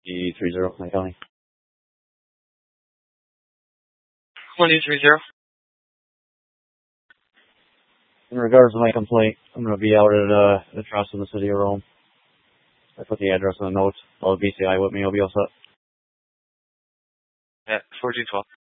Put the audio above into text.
E30, Lake County. 2030. In regards to my complaint, I'm going to be out at the Trust in the City of Rome. I put the address in the notes. I'll have BCI with me. I'll be all set. Yeah, 1412.